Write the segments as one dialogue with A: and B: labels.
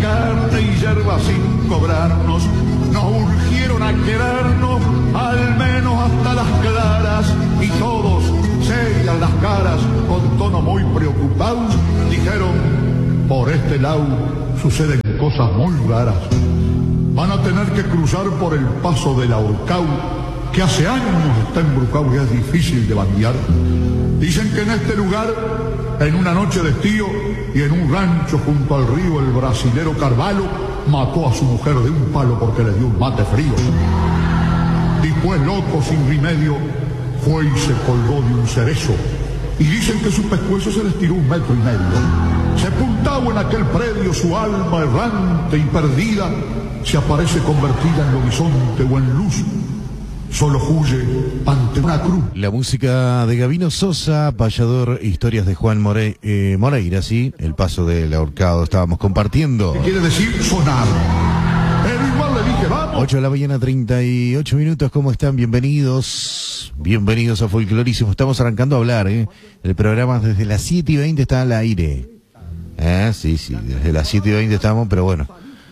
A: carne y hierba sin cobrarnos, nos urgieron a quedarnos al menos hasta las claras, y todos, serias las caras, con tono muy preocupado, dijeron: por este lado suceden cosas muy raras. Van a tener que cruzar por el paso del Ahorcao, que hace años está embrucado y es difícil de bandear. Dicen que en este lugar, en una noche de estío y en un rancho junto al río, el brasilero Carvalho mató a su mujer de un palo porque le dio un mate frío. Después, loco, sin remedio, fue y se colgó de un cerezo. Y dicen que su pescuezo se les tiró 1,5 metros. Sepultado en aquel predio, su alma errante y perdida se aparece convertida en horizonte o en luz. Solo huye ante una cruz.
B: La música de Gabino Sosa, payador, historias de Juan Moreira, ¿sí? El paso del Ahorcado estábamos compartiendo.
A: ¿Qué quiere decir sonar? Pero igual le dije, vamos.
B: 8 de la mañana, 38 minutos, ¿cómo están? Bienvenidos a Folclorísimo. Estamos arrancando a hablar, ¿eh? El programa desde las 7:20 está al aire. Sí, desde las 7:20 estamos, pero bueno.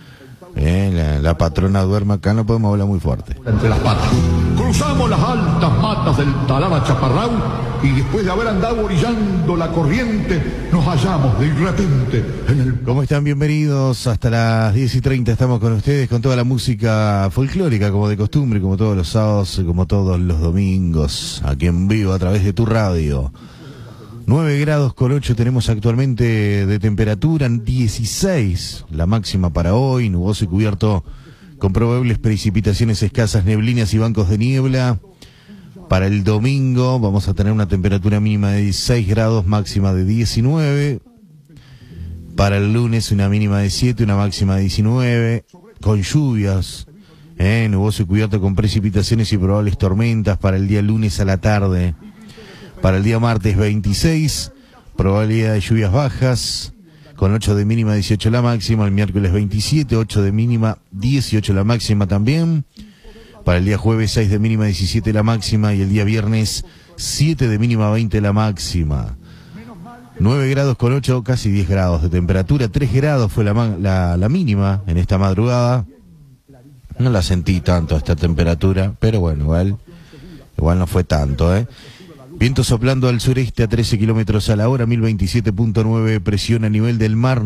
B: La patrona duerme acá, no podemos hablar muy fuerte.
A: Entre las patas. Cruzamos las altas matas del Talaba Chaparrao y después de haber andado orillando la corriente, nos hallamos de repente en el...
B: ¿Cómo están? Bienvenidos. Hasta las 10:30 estamos con ustedes con toda la música folclórica, como de costumbre, como todos los sábados, como todos los domingos, aquí en vivo a través de tu radio. 9 grados con 8 tenemos actualmente de temperatura, 16 la máxima para hoy, nuboso y cubierto con probables precipitaciones escasas, neblinas y bancos de niebla. Para el domingo vamos a tener una temperatura mínima de 16 grados, máxima de 19. Para el lunes una mínima de 7, una máxima de 19, con lluvias, nuboso y cubierto con precipitaciones y probables tormentas para el día lunes a la tarde. Para el día martes 26, probabilidad de lluvias bajas, con 8 de mínima, 18 la máxima. El miércoles 27, 8 de mínima, 18 la máxima también. Para el día jueves 6 de mínima, 17 la máxima. Y el día viernes 7 de mínima, 20 la máxima. 9 grados con 8, casi 10 grados de temperatura. 3 grados fue la mínima en esta madrugada. No la sentí tanto esta temperatura, pero bueno, igual no fue tanto, Viento soplando al sureste a 13 kilómetros a la hora, 1027.9, presión a nivel del mar,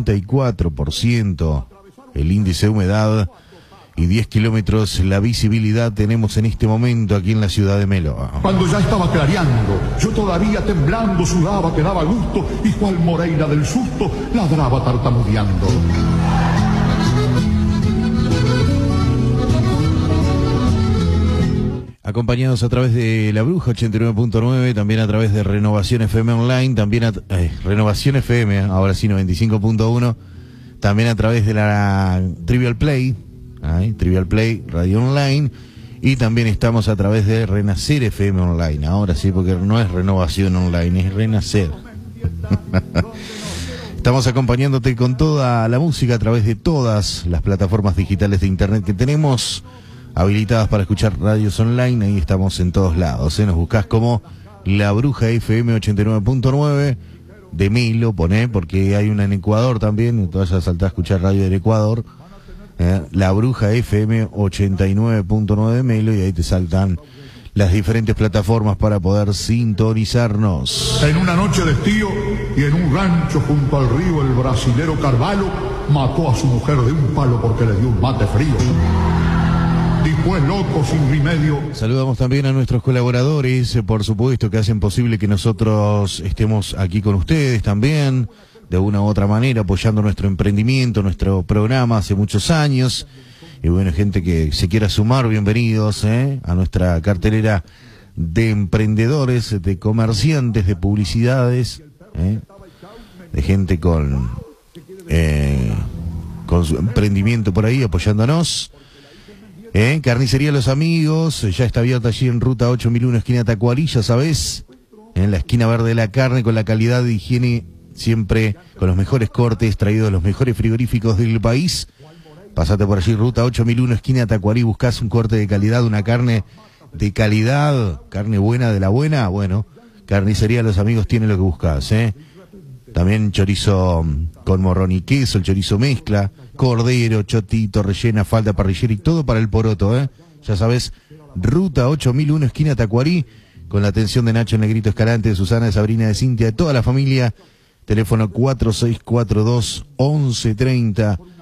B: 94%, el índice de humedad, y 10 kilómetros la visibilidad tenemos en este momento aquí en la ciudad de Melo.
A: Cuando ya estaba clareando, yo todavía temblando sudaba que daba gusto, y Juan Moreira del susto ladraba tartamudeando.
B: Acompañados a través de La Bruja 89.9, también a través de Renovación FM Online, también Renovación FM, ahora sí 95.1, también a través de la Trivial Play, Trivial Play Radio Online, y también estamos a través de Renacer FM Online, ahora sí, porque no es Renovación Online, es Renacer. Estamos acompañándote con toda la música a través de todas las plataformas digitales de internet que tenemos habilitadas para escuchar radios online. Ahí estamos en todos lados, Nos buscás como La Bruja FM 89.9 de Melo, poné, porque hay una en Ecuador también, entonces saltá a escuchar radio del Ecuador, La Bruja FM 89.9 de Melo, y ahí te saltan las diferentes plataformas para poder sintonizarnos.
A: En una noche de estío y en un rancho junto al río, el brasilero Carvalho mató a su mujer de un palo porque le dio un mate frío. Después, loco, sin remedio.
B: Saludamos también a nuestros colaboradores, por supuesto, que hacen posible que nosotros estemos aquí con ustedes también, de una u otra manera, apoyando nuestro emprendimiento, nuestro programa hace muchos años. Y bueno, gente que se quiera sumar, bienvenidos a nuestra cartelera de emprendedores, de comerciantes, de publicidades, de gente con su emprendimiento por ahí, apoyándonos. Carnicería Los Amigos, ya está abierta allí en Ruta 8001, esquina Tacuarí, ya sabés, en la esquina verde de la carne, con la calidad de higiene siempre, con los mejores cortes, traídos de los mejores frigoríficos del país. Pasate por allí, Ruta 8001, esquina Tacuarí, buscás un corte de calidad, una carne de calidad, carne buena de la buena. Bueno, Carnicería Los Amigos tiene lo que buscás, También chorizo con morrón y queso, el chorizo mezcla, cordero, chotito, rellena, falda, parrillera y todo para el poroto, ¿eh? Ya sabes, Ruta 8001, esquina Tacuarí, con la atención de Nacho el Negrito Escalante, de Susana, de Sabrina, de Cintia, de toda la familia. Teléfono 4642-1130.